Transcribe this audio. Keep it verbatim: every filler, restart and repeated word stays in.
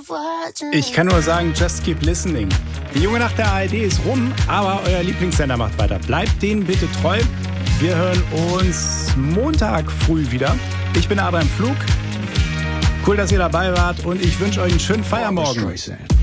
Ich kann nur sagen, just keep listening. Die junge Nacht der A R D ist rum, aber euer Lieblingssender macht weiter. Bleibt denen bitte treu. Wir hören uns Montag früh wieder. Ich bin Adrian Flug. Cool, dass ihr dabei wart und ich wünsche euch einen schönen Feiermorgen.